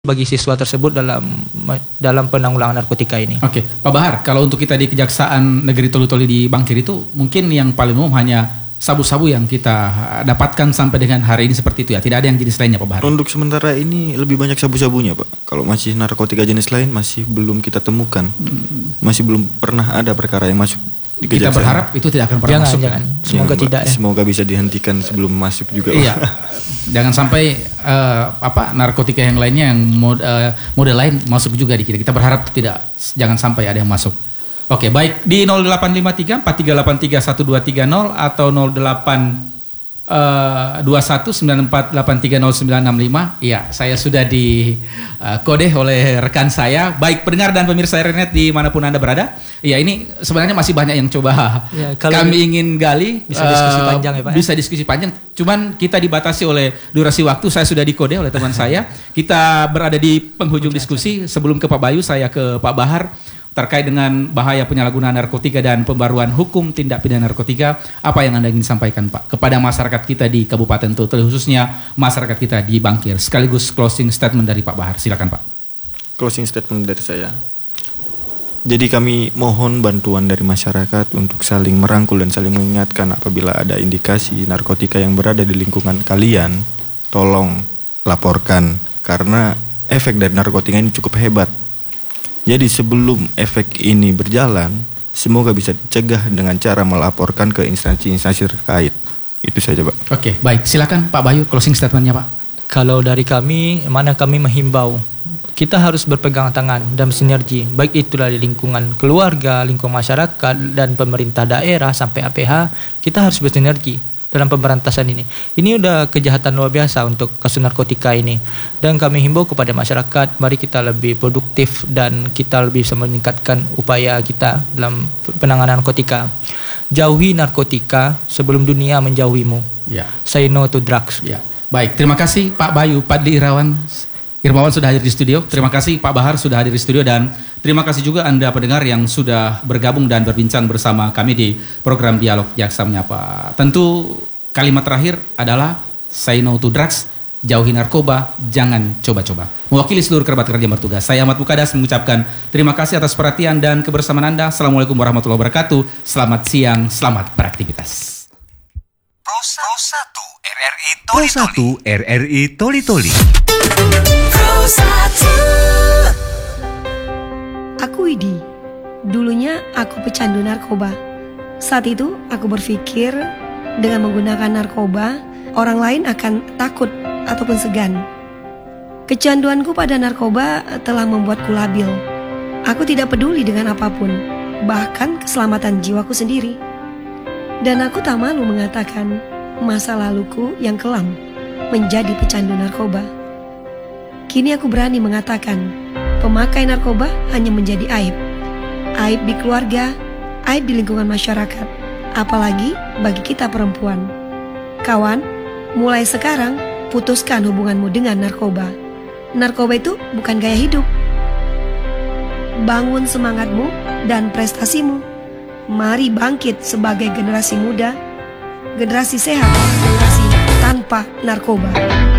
bagi siswa tersebut dalam penanggulangan narkotika ini. Oke, Pak Bahar, kalau untuk kita di Kejaksaan Negeri Toli-Toli di Bangkir itu mungkin yang paling umum hanya sabu-sabu yang kita dapatkan sampai dengan hari ini seperti itu ya. Tidak ada yang jenis lainnya, Pak Bahar. Untuk sementara ini lebih banyak sabu-sabunya, Pak. Kalau masih narkotika jenis lain masih belum kita temukan. Masih belum pernah ada perkara yang masuk di Kejaksaan. Kita berharap itu tidak akan pernah masuk. Jangan. Semoga tidak ya. Semoga bisa dihentikan sebelum masuk juga. Iya. Jangan sampai narkotika yang lainnya yang model lain masuk juga di kita. Kita berharap jangan sampai ada yang masuk. Oke, baik di 0853 4383 1230 atau 082194830965. Iya, saya sudah di kode oleh rekan saya. Baik pendengar dan pemirsa RNet dimanapun Anda berada. Iya, ini sebenarnya masih banyak yang coba kami ingin gali. Bisa diskusi panjang ya Pak. Bisa diskusi panjang. Cuman kita dibatasi oleh durasi waktu. Saya sudah dikode oleh teman saya. Kita berada di penghujung diskusi. Sebelum ke Pak Bayu, saya ke Pak Bahar. Terkait dengan bahaya penyalahgunaan narkotika dan pembaruan hukum tindak pidana narkotika, apa yang Anda ingin sampaikan Pak kepada masyarakat kita di Kabupaten Toli, khususnya masyarakat kita di Bangkir, sekaligus closing statement dari Pak Bahar. Silakan Pak. Closing statement dari saya. Jadi kami mohon bantuan dari masyarakat untuk saling merangkul dan saling mengingatkan apabila ada indikasi narkotika yang berada di lingkungan kalian, tolong laporkan karena efek dari narkotika ini cukup hebat. Jadi sebelum efek ini berjalan, semoga bisa dicegah dengan cara melaporkan ke instansi-instansi terkait. Itu saja Pak. Oke, baik. Silakan Pak Bayu, closing statementnya Pak. Kalau dari kami menghimbau, kita harus berpegang tangan dan sinergi, baik itulah di lingkungan keluarga, lingkungan masyarakat, dan pemerintah daerah sampai APH, kita harus bersinergi dalam pemberantasan ini. Ini udah kejahatan luar biasa untuk kasus narkotika ini. Dan kami himbau kepada masyarakat, mari kita lebih produktif dan kita lebih bisa meningkatkan upaya kita dalam penanganan narkotika. Jauhi narkotika sebelum dunia menjauhimu. Ya. Say no to drugs. Ya. Baik, terima kasih Pak Bayu, Pak Irmawan sudah hadir di studio. Terima kasih Pak Bahar sudah hadir di studio dan terima kasih juga Anda pendengar yang sudah bergabung dan berbincang bersama kami di program Dialog Jaksa Menyapa. Tentu kalimat terakhir adalah say no to drugs, jauhi narkoba, jangan coba-coba. Mewakili seluruh kerabat kerja yang bertugas, saya Ahmad Mukadas mengucapkan terima kasih atas perhatian dan kebersamaan Anda. Assalamualaikum warahmatullahi wabarakatuh. Selamat siang, selamat beraktivitas. Pro 1 RRI Toli-Toli. Aku Widi. Dulunya aku pecandu narkoba. Saat itu aku berpikir dengan menggunakan narkoba, orang lain akan takut ataupun segan. Kecanduanku pada narkoba telah membuatku labil. Aku tidak peduli dengan apapun, bahkan keselamatan jiwaku sendiri. Dan aku tak malu mengatakan masa laluku yang kelam menjadi pecandu narkoba. Kini aku berani mengatakan, pemakai narkoba hanya menjadi aib. Aib di keluarga, aib di lingkungan masyarakat, apalagi bagi kita perempuan. Kawan, mulai sekarang putuskan hubunganmu dengan narkoba. Narkoba itu bukan gaya hidup. Bangun semangatmu dan prestasimu. Mari bangkit sebagai generasi muda, generasi sehat, generasi tanpa narkoba.